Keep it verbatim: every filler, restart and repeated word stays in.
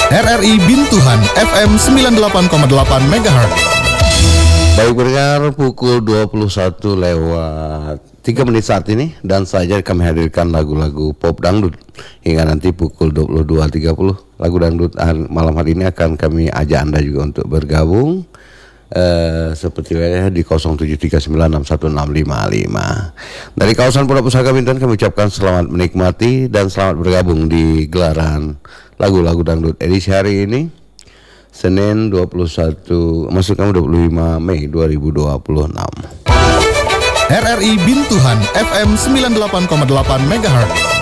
R R I Bintuhan F M sembilan puluh delapan koma delapan megahertz. Baik pendengar, pukul dua puluh satu lewat tiga menit saat ini, dan saja kami hadirkan lagu-lagu pop dangdut hingga nanti pukul dua puluh dua tiga puluh. Lagu dangdut malam hari ini akan kami ajak Anda juga untuk bergabung uh, seperti biasa di nol tujuh tiga sembilan enam satu enam lima lima. Dari kawasan Pondok Pusaka Bintan kami ucapkan selamat menikmati dan selamat bergabung di gelaran lagu-lagu dangdut edisi hari ini, Senin dua puluh satu, maksud kami dua puluh lima Mei dua ribu dua puluh enam. R R I Bintuhan F M sembilan puluh delapan koma delapan megahertz.